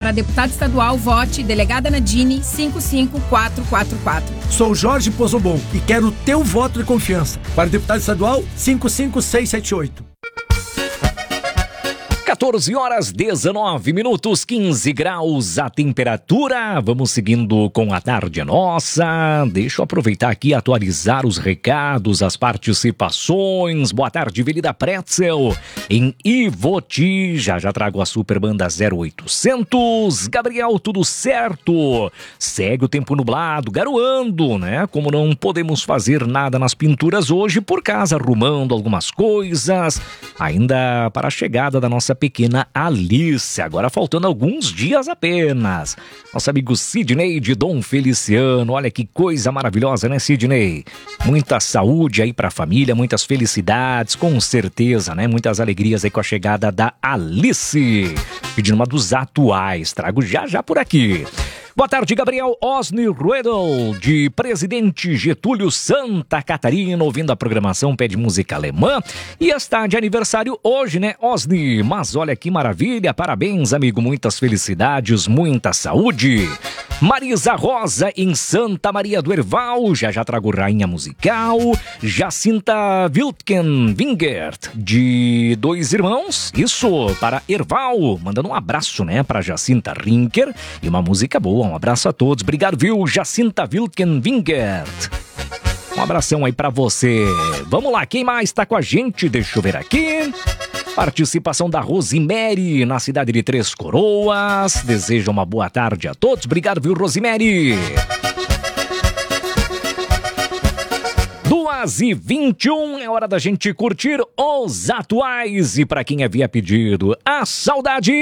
Para deputado estadual, vote Delegada Nadine 55444. Sou Jorge Pozobon e quero o teu voto de confiança. Para deputado estadual, 55678. 14 horas 19 minutos, 15 graus a temperatura. Vamos seguindo com a Tarde é Nossa. Deixa eu aproveitar aqui e atualizar os recados, as participações. Boa tarde, Avenida Pretzel, em Ivoti. Já trago a Super Banda 0800. Gabriel, tudo certo? Segue o tempo nublado, garoando, né? Como não podemos fazer nada nas pinturas hoje, por casa arrumando algumas coisas. Ainda para a chegada da nossa pequena Alice, agora faltando alguns dias apenas. Nosso amigo Sidney de Dom Feliciano, olha que coisa maravilhosa, né, Sidney? Muita saúde aí pra família, muitas felicidades, com certeza, né? Muitas alegrias aí com a chegada da Alice. Pedindo uma dos atuais, trago já por aqui. Boa tarde, Gabriel Osni Ruedel, de Presidente Getúlio, Santa Catarina, ouvindo a programação, pede música alemã. E está de aniversário hoje, né, Osni? Mas olha que maravilha, parabéns, amigo, muitas felicidades, muita saúde. Marisa Rosa, em Santa Maria do Herval, já trago rainha musical. Jacinta Wiltken Wingert, de Dois Irmãos, isso, para Herval, mandando um abraço, né, para Jacinta Rinker, e uma música boa. Um abraço a todos. Obrigado, viu, Jacinta Wilken Wingert. Um abração aí pra você. Vamos lá, quem mais tá com a gente? Deixa eu ver aqui. Participação da Rosimere, na cidade de Três Coroas. Deseja uma boa tarde a todos. Obrigado, viu, Rosimere. 2h21, é hora da gente curtir os atuais. E pra quem havia pedido, a saudade...